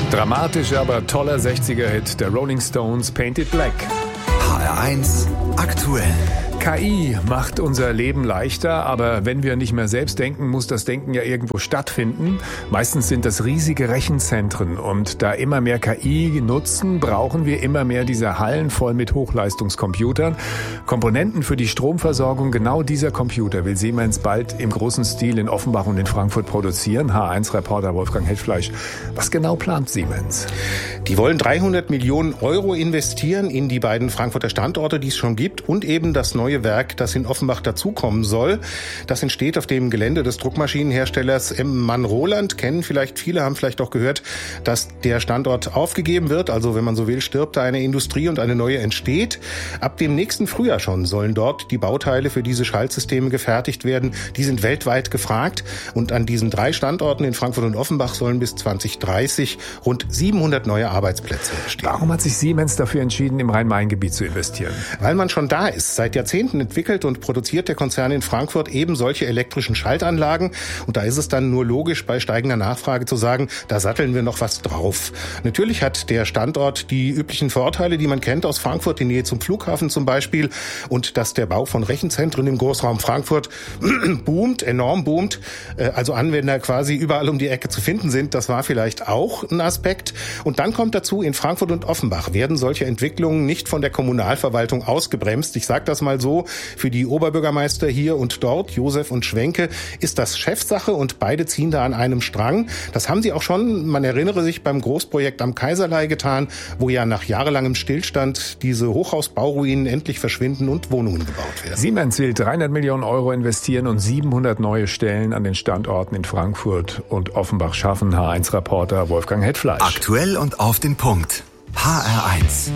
Dramatisch, aber toller 60er-Hit der Rolling Stones, Painted Black. HR1 aktuell. KI macht unser Leben leichter, aber wenn wir nicht mehr selbst denken, muss das Denken ja irgendwo stattfinden. Meistens sind das riesige Rechenzentren und da immer mehr KI nutzen, brauchen wir immer mehr diese Hallen voll mit Hochleistungscomputern. Komponenten für die Stromversorgung genau dieser Computer will Siemens bald im großen Stil in Offenbach und in Frankfurt produzieren. HR1-Reporter Wolfgang Hetfleisch. Was genau plant Siemens? Die wollen 300 Millionen Euro investieren in die beiden Frankfurter Standorte, die es schon gibt, und eben das neue Werk, das in Offenbach dazukommen soll. Das entsteht auf dem Gelände des Druckmaschinenherstellers M. Mann-Roland. Kennen vielleicht viele, haben vielleicht auch gehört, dass der Standort aufgegeben wird. Also wenn man so will, stirbt da eine Industrie und eine neue entsteht. Ab dem nächsten Frühjahr schon sollen dort die Bauteile für diese Schaltsysteme gefertigt werden. Die sind weltweit gefragt. Und an diesen 3 Standorten in Frankfurt und Offenbach sollen bis 2030 rund 700 neue Arbeitsplätze entstehen. Warum hat sich Siemens dafür entschieden, im Rhein-Main-Gebiet zu investieren? Weil man schon da ist. Seit Jahrzehnten entwickelt und produziert der Konzern in Frankfurt eben solche elektrischen Schaltanlagen. Und da ist es dann nur logisch, bei steigender Nachfrage zu sagen, da satteln wir noch was drauf. Natürlich hat der Standort die üblichen Vorteile, die man kennt aus Frankfurt, die Nähe zum Flughafen zum Beispiel. Und dass der Bau von Rechenzentren im Großraum Frankfurt boomt, enorm boomt, also Anwender quasi überall um die Ecke zu finden sind, das war vielleicht auch ein Aspekt. Und dann kommt dazu, in Frankfurt und Offenbach werden solche Entwicklungen nicht von der Kommunalverwaltung ausgebremst. Ich sage das mal so, für die Oberbürgermeister hier und dort, Josef und Schwenke, ist das Chefsache und beide ziehen da an einem Strang. Das haben sie auch schon, man erinnere sich, beim Großprojekt am Kaiserlei getan, wo ja nach jahrelangem Stillstand diese Hochhausbauruinen endlich verschwinden und Wohnungen gebaut werden. Siemens will 300 Millionen Euro investieren und 700 neue Stellen an den Standorten in Frankfurt und Offenbach schaffen. HR1-Reporter Wolfgang Hetfleisch. Aktuell und auf den Punkt. HR1.